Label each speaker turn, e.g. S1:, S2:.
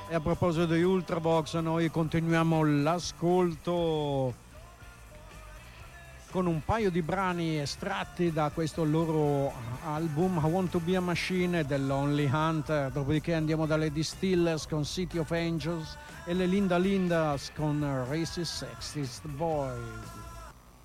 S1: E a proposito di Ultravox, noi continuiamo l'ascolto con un paio di brani estratti da questo loro album I Want to Be a Machine e dell'Only Hunter. Dopodiché andiamo dalle Distillers con City of Angels e le Linda Lindas con Racist Sexist Boys.